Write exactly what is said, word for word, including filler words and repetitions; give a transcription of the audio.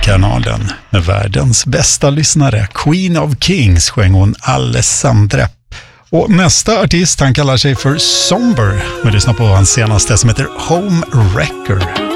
kanalen. Med världens bästa lyssnare, Queen of Kings, sjöng hon Alessandra. Och nästa artist, han kallar sig för Somber. Vi lyssnar på hans senaste som heter Home Wrecker.